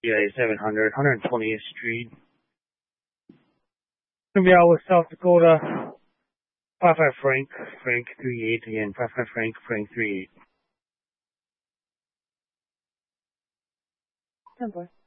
Yeah, 700, 120th Street. Gonna be out with South Dakota. 55 Frank, Frank 38 again. 55 Frank, Frank 38. 10 boy.